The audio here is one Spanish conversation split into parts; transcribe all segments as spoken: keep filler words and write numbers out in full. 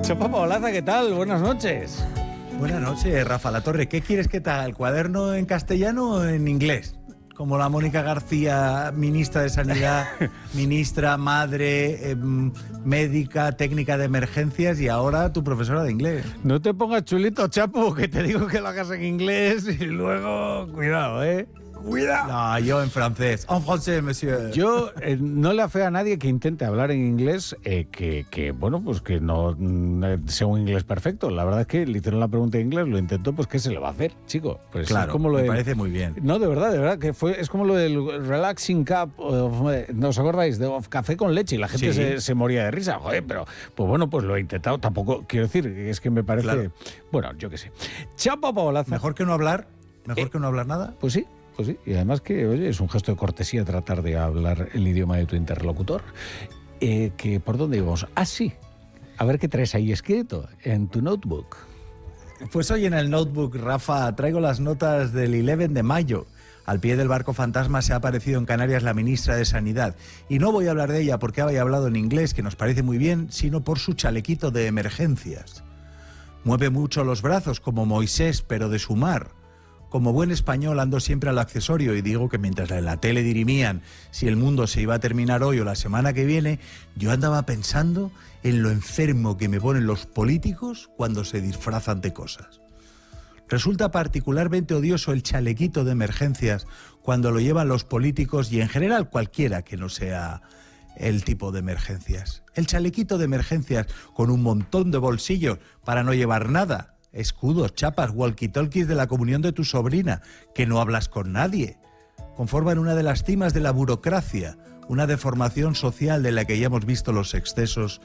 Chapa Paolaza, ¿qué tal? Buenas noches. Buenas noches, Rafa La Torre. ¿Qué quieres que te haga? ¿El cuaderno en castellano o en inglés? Como la Mónica García, ministra de Sanidad, ministra, madre, eh, médica, técnica de emergencias y ahora tu profesora de inglés. No te pongas chulito, Chapo, que te digo que lo hagas en inglés y luego... Cuidado, ¿eh? ¡Cuidado! No, yo en francés. En francés, monsieur. Yo eh, no le afeo a nadie que intente hablar en inglés eh, que, que, bueno, pues que no mm, sea un inglés perfecto. La verdad es que le hicieron la pregunta en inglés, lo intentó, pues ¿qué se le va a hacer, chico? Pues claro, es como lo me del... parece muy bien. No, de verdad, de verdad, que fue, es como lo del relaxing cup, of, ¿no os acordáis? De of café con leche y la gente Sí. se, se moría de risa. Joder, pero, pues bueno, pues lo he intentado. Tampoco, quiero decir, es que me parece... Claro. Bueno, yo qué sé. Chapa Paolaza. Mejor que no hablar, mejor Eh, que no hablar nada. Pues sí. Pues sí, y además que, oye, es un gesto de cortesía tratar de hablar el idioma de tu interlocutor. Eh, que ¿por dónde íbamos? Ah, sí. A ver qué traes ahí escrito en tu notebook. Pues hoy en el notebook, Rafa, traigo las notas del once de mayo. Al pie del barco fantasma se ha aparecido en Canarias la ministra de Sanidad. Y no voy a hablar de ella porque había hablado en inglés, que nos parece muy bien, sino por su chalequito de emergencias. Mueve mucho los brazos como Moisés, pero de su mar. Como buen español ando siempre al accesorio y digo que mientras en la tele dirimían si el mundo se iba a terminar hoy o la semana que viene, yo andaba pensando en lo enfermo que me ponen los políticos cuando se disfrazan de cosas. Resulta particularmente odioso el chalequito de emergencias cuando lo llevan los políticos y en general cualquiera que no sea el tipo de emergencias. El chalequito de emergencias con un montón de bolsillos para no llevar nada. Escudos, chapas, walkie-talkies de la comunión de tu sobrina, que no hablas con nadie. Conforman una de las cimas de la burocracia, una deformación social de la que ya hemos visto los excesos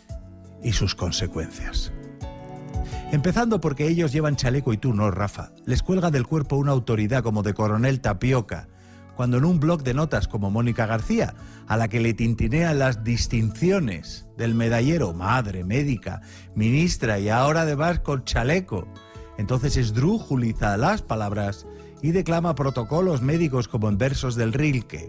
y sus consecuencias. Empezando porque ellos llevan chaleco y tú no, Rafa. Les cuelga del cuerpo una autoridad como de coronel Tapioca, cuando en un blog de notas como Mónica García, a la que le tintinean las distinciones del medallero, madre, médica, ministra y ahora además con chaleco, entonces esdrújuliza las palabras y declama protocolos médicos como en versos del Rilke.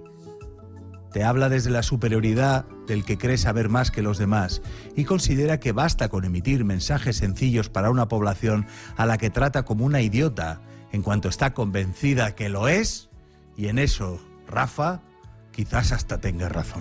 Te habla desde la superioridad del que cree saber más que los demás y considera que basta con emitir mensajes sencillos para una población a la que trata como una idiota en cuanto está convencida que lo es. Y en eso, Rafa, quizás hasta tenga razón.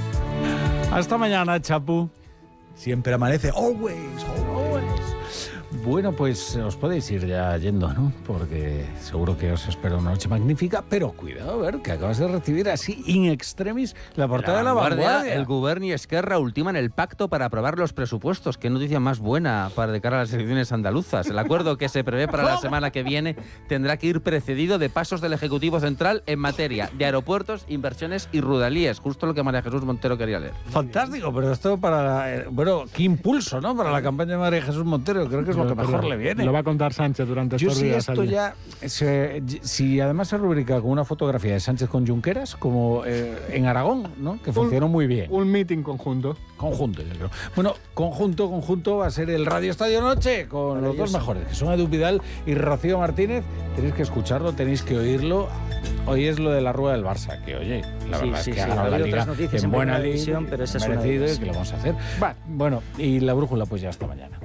Hasta mañana, Chapu. Siempre amanece, always, always. Bueno, pues os podéis ir ya yendo, ¿no? Porque seguro que os espera una noche magnífica, pero cuidado, a ver, que acabas de recibir así, in extremis, la portada de La Vanguardia. El Govern y Esquerra ultiman el pacto para aprobar los presupuestos. Qué noticia más buena para de cara a las elecciones andaluzas. El acuerdo que se prevé para la semana que viene tendrá que ir precedido de pasos del Ejecutivo Central en materia de aeropuertos, inversiones y rudalíes. Justo lo que María Jesús Montero quería leer. Fantástico, pero esto para... eh, bueno, qué impulso, ¿no? Para la campaña de María Jesús Montero, creo que es lo que mejor le viene. Lo va a contar Sánchez durante Yo estos sí, días. esto allí. ya... Se, si además se rubrica con una fotografía de Sánchez con Junqueras, como eh, en Aragón, ¿no? Que funcionó muy bien. Un meeting conjunto. Conjunto, yo creo. Bueno, conjunto, conjunto va a ser el Radio Estadio Noche con los dos mejores, que son Edu Vidal y Rocío Martínez. Tenéis que escucharlo, tenéis que oírlo. Hoy es lo de la rueda del Barça, que oye, la Sí, verdad sí, es que sí, ha ganado ha la habido Liga otras noticias en en buena Primera línea, División, pero esa es una de merecido, ellas. y que lo vamos a hacer. Va, bueno, y la brújula pues ya hasta mañana.